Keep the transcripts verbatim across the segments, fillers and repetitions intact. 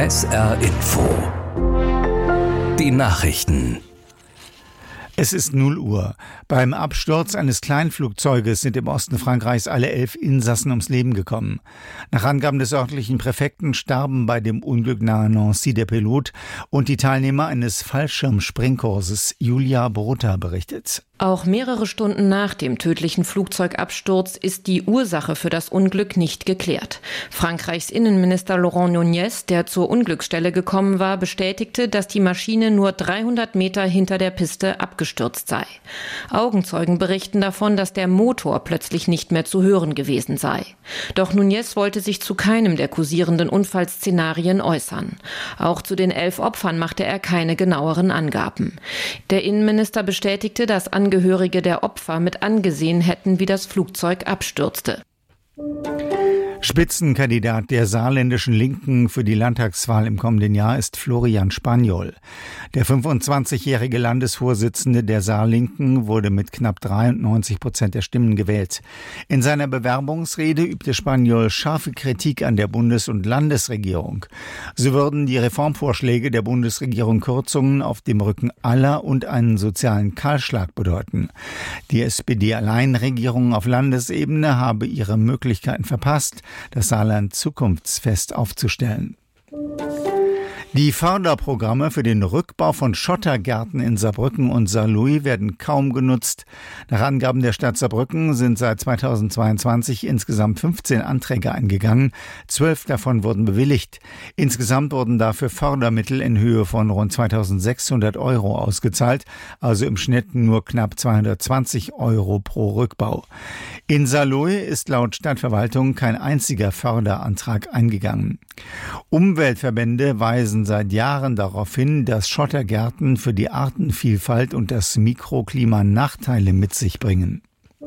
S R Info. Die Nachrichten. Es ist null Uhr. Beim Absturz eines Kleinflugzeuges sind im Osten Frankreichs alle elf Insassen ums Leben gekommen. Nach Angaben des örtlichen Präfekten starben bei dem Unglück nahe Nancy der Pilot und die Teilnehmer eines Fallschirmspringkurses. Julia Brota berichtet. Auch mehrere Stunden nach dem tödlichen Flugzeugabsturz ist die Ursache für das Unglück nicht geklärt. Frankreichs Innenminister Laurent Nunez, der zur Unglücksstelle gekommen war, bestätigte, dass die Maschine nur dreihundert Meter hinter der Piste abgestürzt sei. Augenzeugen berichten davon, dass der Motor plötzlich nicht mehr zu hören gewesen sei. Doch Nunez wollte sich zu keinem der kursierenden Unfallszenarien äußern. Auch zu den elf Opfern machte er keine genaueren Angaben. Der Innenminister bestätigte, dass Angehörige der Opfer mit angesehen hätten, wie das Flugzeug abstürzte. Spitzenkandidat der saarländischen Linken für die Landtagswahl im kommenden Jahr ist Florian Spanjol. Der fünfundzwanzigjährige Landesvorsitzende der Saarlinken wurde mit knapp dreiundneunzig Prozent der Stimmen gewählt. In seiner Bewerbungsrede übte Spanjol scharfe Kritik an der Bundes- und Landesregierung. So würden die Reformvorschläge der Bundesregierung Kürzungen auf dem Rücken aller und einen sozialen Kahlschlag bedeuten. Die S P D-Alleinregierung auf Landesebene habe ihre Möglichkeiten verpasst, das Saarland zukunftsfest aufzustellen. Die Förderprogramme für den Rückbau von Schottergärten in Saarbrücken und Saarlouis werden kaum genutzt. Nach Angaben der Stadt Saarbrücken sind seit zweitausendzweiundzwanzig insgesamt fünfzehn Anträge eingegangen. Zwölf davon wurden bewilligt. Insgesamt wurden dafür Fördermittel in Höhe von rund zweitausendsechshundert Euro ausgezahlt, also im Schnitt nur knapp zweihundertzwanzig Euro pro Rückbau. In Saarlouis ist laut Stadtverwaltung kein einziger Förderantrag eingegangen. Umweltverbände weisen seit Jahren darauf hin, dass Schottergärten für die Artenvielfalt und das Mikroklima Nachteile mit sich bringen.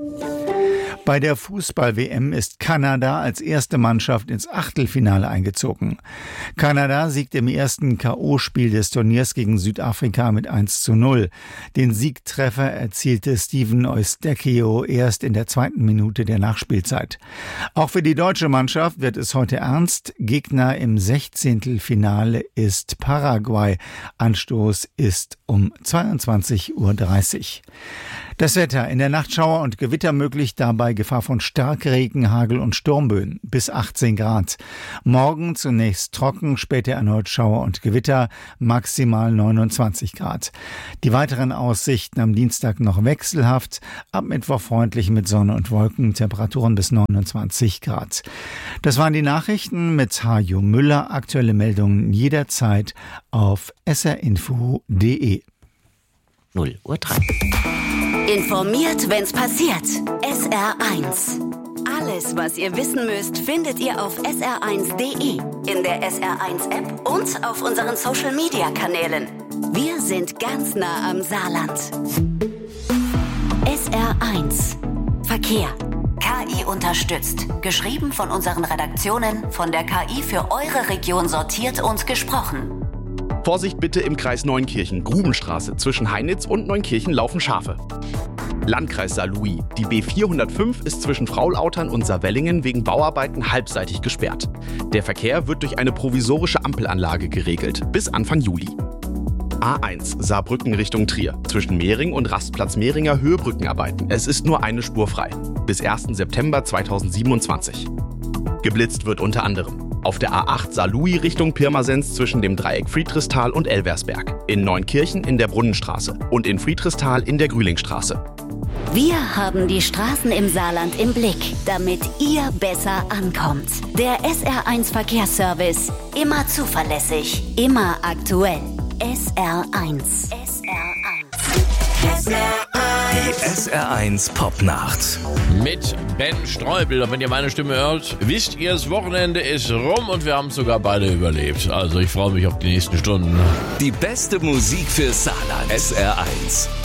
Bei der Fußball-W M ist Kanada als erste Mannschaft ins Achtelfinale eingezogen. Kanada siegte im ersten K O-Spiel des Turniers gegen Südafrika mit eins zu null. Den Siegtreffer erzielte Steven Eustáquio erst in der zweiten Minute der Nachspielzeit. Auch für die deutsche Mannschaft wird es heute ernst. Gegner im Sechzehntelfinale ist Paraguay. Anstoß ist um zweiundzwanzig Uhr dreißig. Das Wetter: in der Nacht Schauer und Gewitter möglich, dabei Gefahr von Starkregen, Hagel und Sturmböen, bis achtzehn Grad. Morgen zunächst trocken, später erneut Schauer und Gewitter, maximal neunundzwanzig Grad. Die weiteren Aussichten am Dienstag noch wechselhaft, ab Mittwoch freundlich mit Sonne und Wolken, Temperaturen bis neunundzwanzig Grad. Das waren die Nachrichten mit Hajo Müller. Aktuelle Meldungen jederzeit auf s r info punkt d e. null Uhr drei. Informiert, wenn's passiert. S R eins. Alles, was ihr wissen müsst, findet ihr auf s r eins punkt d e, in der S R eins App und auf unseren Social-Media-Kanälen. Wir sind ganz nah am Saarland. S R eins. Verkehr. K I unterstützt. Geschrieben von unseren Redaktionen, von der K I für eure Region sortiert und gesprochen. Vorsicht bitte im Kreis Neunkirchen, Grubenstraße. Zwischen Heinitz und Neunkirchen laufen Schafe. Landkreis Saarlouis. Die B vierhundertfünf ist zwischen Fraulautern und Saarwellingen wegen Bauarbeiten halbseitig gesperrt. Der Verkehr wird durch eine provisorische Ampelanlage geregelt, bis Anfang Juli. A eins, Saarbrücken Richtung Trier. Zwischen Mehring und Rastplatz Mehringer Höhebrückenarbeiten. Es ist nur eine Spur frei. Bis ersten September zweitausendsiebenundzwanzig. Geblitzt wird unter anderem auf der A acht Saarlouis Richtung Pirmasens zwischen dem Dreieck Friedrichsthal und Elversberg, in Neunkirchen in der Brunnenstraße und in Friedrichsthal in der Grühlingstraße. Wir haben die Straßen im Saarland im Blick, damit ihr besser ankommt. Der S R eins Verkehrsservice. Immer zuverlässig, immer aktuell. S R eins. S R eins. S R eins. Die S R eins Popnacht. Mit Ben Streubel. Und wenn ihr meine Stimme hört, wisst ihr, das Wochenende ist rum und wir haben es sogar beide überlebt. Also ich freue mich auf die nächsten Stunden. Die beste Musik für Saarland. S R eins.